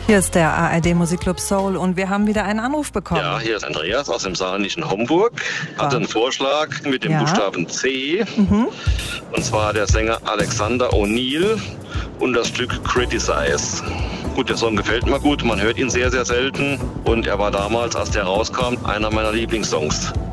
Hier ist der ARD Musikclub Soul und wir haben wieder einen Anruf bekommen. Ja, hier ist Andreas aus dem saarländischen Homburg. Hatte einen Vorschlag mit dem Buchstaben C. Und zwar der Sänger Alexander O'Neill und das Stück Criticize. Gut, der Song gefällt mir gut, man hört ihn sehr, sehr selten. Und er war damals, als der rauskam, einer meiner Lieblingssongs.